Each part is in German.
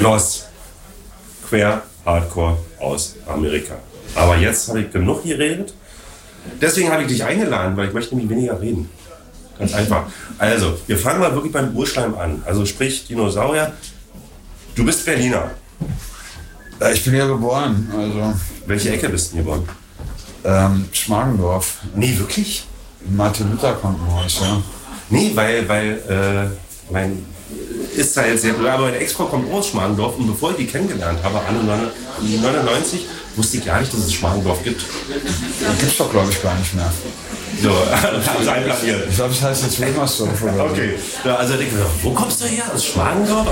Kloss. Quer Hardcore aus Amerika. Aber jetzt habe ich genug geredet. Deswegen habe ich dich eingeladen, weil ich möchte nämlich weniger reden. Ganz einfach. Also, wir fangen mal wirklich beim Urschleim an. Also sprich, Dinosaurier. Du bist Berliner. Ja, ich bin ja geboren. Also, welche Ecke bist du geboren? Schmargendorf. Nee, wirklich? Martin-Luther-Krankenhaus, ja. Nee, weil mein ist da jetzt sehr blöd, aber meine Ex-Frau kommt aus Schmargendorf und bevor ich die kennengelernt habe, anno 99, wusste ich gar nicht, dass es Schmargendorf gibt. Gibt's doch, glaube ich, gar nicht mehr. So, haben sie einplagiert. Ich glaube, das heißt jetzt Wilmersdorf. Okay, ja, also denke ich, wo kommst du her? Aus Schmargendorf?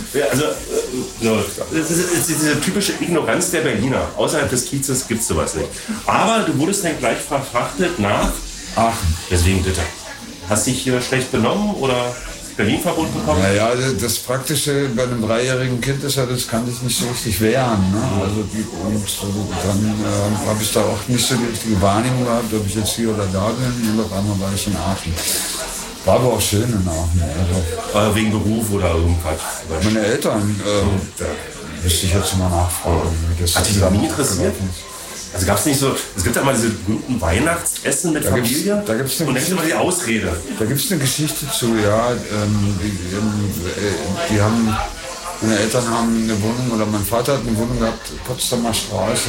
Das ist diese typische Ignoranz der Berliner. Außerhalb des Kiezes gibt es sowas nicht. Aber du wurdest dann gleich verfrachtet nach Aachen. Deswegen bitte. Hast dich hier schlecht benommen oder Berlin-Verbot bekommen? Naja, das Praktische bei einem 3-jährigen Kind ist ja, das kann sich nicht so richtig wehren. Ne? Also dann habe ich da auch nicht so die richtige Wahrnehmung gehabt, ob ich jetzt hier oder da bin. Und auf einmal war ich in Aachen. War aber auch schön in Aachen. Also, wegen Beruf oder irgendwas? Meine Eltern, da müsste ich jetzt mal nachfragen. Hat dich das nie interessiert? Also gab es nicht so, es gibt ja mal diese berühmten Weihnachtsessen mit Familie und dann gibt es immer die Ausrede. Da gibt es eine Geschichte zu, ja. Meine Eltern haben eine Wohnung, oder mein Vater hat eine Wohnung gehabt, Potsdamer Straße.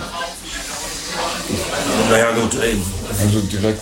Naja gut, also direkt,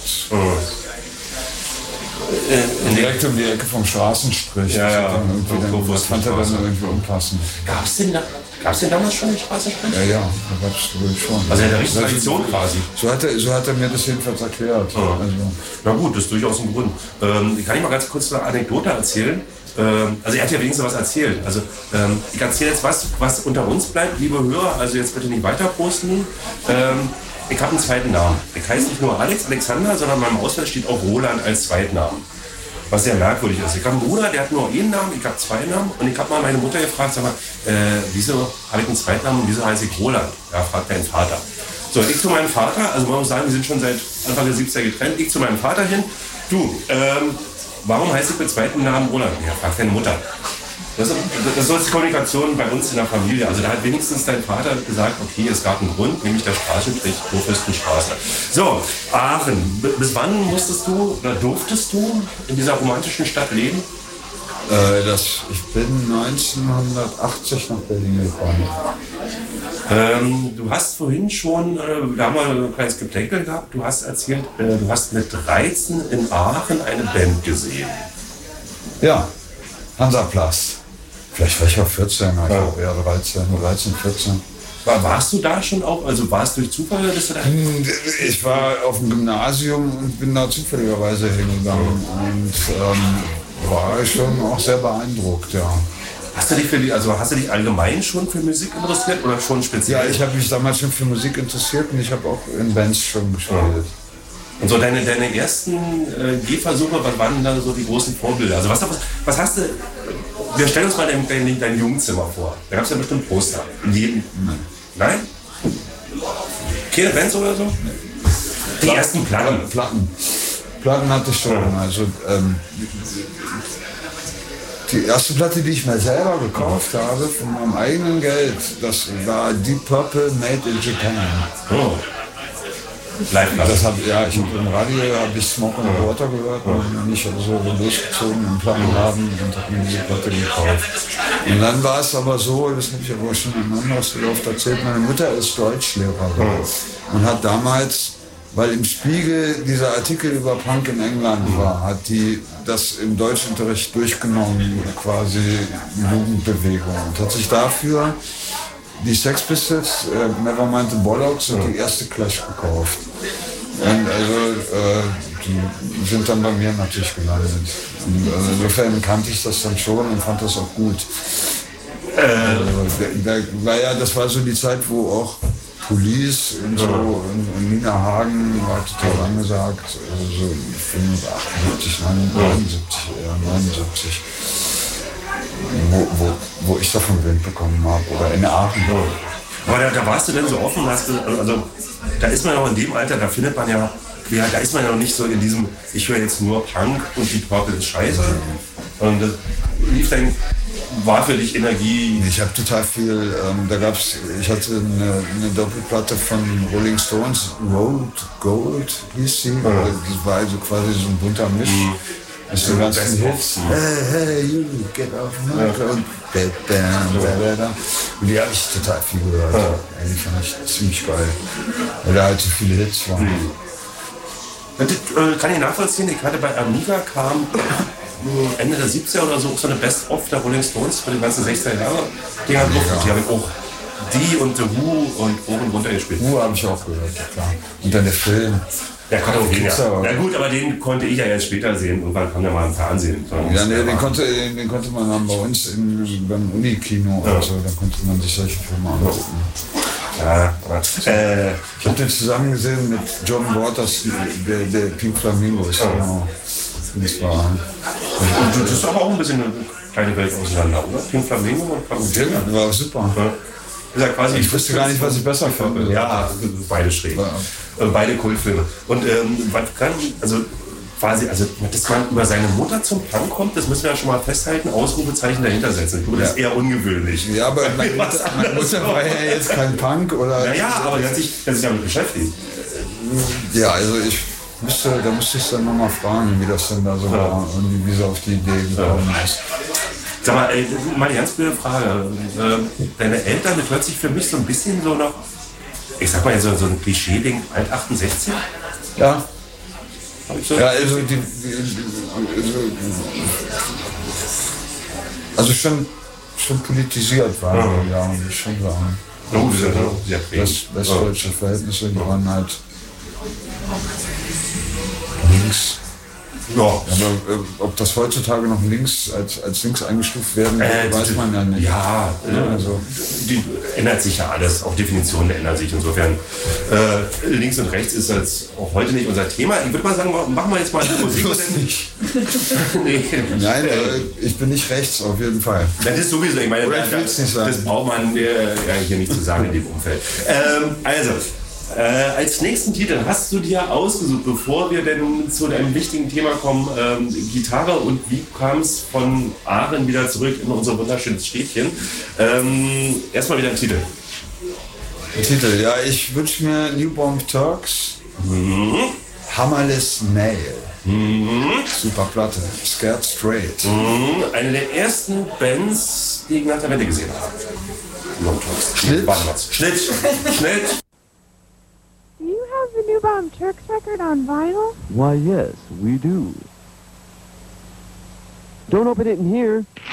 direkt um die Ecke vom Straßenstrich. Ja. Das fand er dann irgendwie unpassend. Gab es denn damals schon den Straßenstrich? Ja, da gab es wohl schon. Also in der richtigen Tradition quasi. So hat er mir das jedenfalls erklärt. Ja. Also. Na gut, das ist durchaus ein Grund. Kann ich mal ganz kurz eine Anekdote erzählen? Also er hat ja wenigstens was erzählt. Also ich erzähle jetzt was unter uns bleibt, liebe Hörer, also jetzt bitte nicht weiter posten. Ich habe einen zweiten Namen. Ich heiße nicht nur Alexander, sondern in meinem Ausweis steht auch Roland als Zweitnamen. Was sehr merkwürdig ist. Ich habe einen Bruder, der hat nur einen Namen, ich habe 2 Namen und ich habe mal meine Mutter gefragt, sag mal, wieso habe ich einen Zweitnamen und wieso heiße ich Roland? Ja, fragt dein Vater. So, ich zu meinem Vater, also man muss sagen, wir sind schon seit Anfang der 70er getrennt, ich zu meinem Vater hin, du, warum heiße ich mit zweiten Namen Roland? Ja, fragt deine Mutter. Das ist so die Kommunikation bei uns in der Familie. Also da hat wenigstens dein Vater gesagt, okay, es gab einen Grund, nämlich der Straßenstrich Kurfürstenstraße. So, Aachen. Bis wann musstest du oder durftest du in dieser romantischen Stadt leben? Ich bin 1980 nach Berlin gekommen. Du hast vorhin schon, da haben wir ein kleines Geplänkel gehabt, du hast erzählt, du hast mit 13 in Aachen eine Band gesehen. Ja, Hansaplatz. Vielleicht war ich auch 14, also eher 13, 14. Warst du da schon auch? Also war es durch Zufall? Dass du da ich war auf dem Gymnasium und bin da zufälligerweise hingegangen und war schon auch sehr beeindruckt, ja. Hast du dich allgemein schon für Musik interessiert oder schon speziell? Ja, ich habe mich damals schon für Musik interessiert und ich habe auch in Bands schon gespielt. Ja. Und so deine ersten Gehversuche, was waren dann so die großen Vorbilder? Also was hast du, wir stellen uns mal dein Jugendzimmer vor. Da gab es ja bestimmt Poster. Nein? Keine Bands oder so? Die ersten Platten. Platten hatte ich schon. Also die erste Platte, die ich mir selber gekauft habe, von meinem eigenen Geld, das war Deep Purple Made in Japan. Oh. Ich habe im Radio Smoke on the Water gehört und mich so losgezogen im Plattenladen und habe mir diese Platte gekauft. Und dann war es aber so, das habe ich ja wohl schon in anderem Lauf erzählt, meine Mutter ist Deutschlehrerin und hat damals, weil im Spiegel dieser Artikel über Punk in England war, hat die das im Deutschunterricht durchgenommen, quasi Jugendbewegung, und hat sich dafür die Sex Pistols, Nevermind the Bollocks und die erste Clash gekauft. Und also die sind dann bei mir natürlich gelandet. Und also insofern kannte ich das dann schon und fand das auch gut. Das war so die Zeit, wo auch Police und so und Nina Hagen war total angesagt, also so 78, 79. Wo ich davon Wind bekommen habe, oder in Aachen. Aber da warst du denn so offen, also da ist man ja auch in dem Alter, da findet man ja, da ist man ja noch nicht so in diesem, ich höre jetzt nur Punk und die Purple ist scheiße. Und das lief dann war für dich Energie? Ich habe total viel, ich hatte eine Doppelplatte von Rolling Stones, Road Gold hieß sie. Das war also quasi so ein bunter Misch. Das sind ganz viele Hits. Hey, you get off my road. Und die habe ich total viel gehört. Die fand ich ziemlich geil. Weil da halt so viele Hits waren. Das kann ich nachvollziehen. Ich hatte bei Amiga kam Ende der 70er oder so eine Best-of der Rolling Stones für die ganzen 60er Jahre. Die haben auch die und The Who und hoch und runter gespielt. Who habe ich auch gehört, klar. Und dann der Film. Der Katalogien, ja. Na gut, aber den konnte ich ja jetzt später sehen. Irgendwann kam der mal im Fernsehen. Ja, nee, den konnte man dann bei uns beim Unikino oder so, da konnte man sich solche Filme angucken. Ich habe den zusammen gesehen mit John Waters, der Pink Flamingos. Genau. Das war. Das ist aber auch ein bisschen eine kleine Welt auseinander, oder? Pink Flamingo und Flamingos. Ja, war super. Ist ja quasi ich wusste gar nicht, was ich besser fand. Ja, beide schräg. Beide Kultfilme. Und was kann, also quasi, dass man über seine Mutter zum Punk kommt, das müssen wir ja schon mal festhalten, Ausrufezeichen dahinter setzen. Ich glaube, das ist eher ungewöhnlich. Ja, aber meine Mutter war ja jetzt kein Punk, oder? Naja, aber er hat sich damit beschäftigt. Ja, also da müsste ich dann nochmal fragen, wie das denn da so war und wie sie auf die Idee gekommen ist. Sag mal, mal eine ganz blöde Frage. Deine Eltern, das hört sich für mich so ein bisschen so noch, ich sag mal so ein Klischee-Ding, alt 68? Ja. So? Ja, also schon politisiert war, ja, muss ich schon sagen. Westdeutsche Verhältnisse, die waren halt links. Ja. Aber ob das heutzutage noch links als links eingestuft werden, weiß man ja nicht. Ja, also die ändert sich ja alles, auch Definitionen ändern sich. Insofern links und rechts ist jetzt auch heute nicht unser Thema. Ich würde mal sagen, machen wir jetzt mal die Musik. Nicht. Nee. Nein, ich bin nicht rechts, auf jeden Fall. Das ist sowieso, ich meine, das braucht man hier nicht zu sagen in dem Umfeld. Als nächsten Titel hast du dir ausgesucht, bevor wir denn zu einem wichtigen Thema kommen, Gitarre und wie kam es von Aachen wieder zurück in unser wunderschönes Städtchen. Erstmal wieder ein Titel. Der Titel, ja, ich wünsche mir New Bomb Turks, Hammerless Nail, super Platte, Scared Straight. Eine der ersten Bands, die ich nach der Wende gesehen habe. Schnitt. Do you have the New Bomb Turks record on vinyl? Why, yes, we do. Don't open it in here.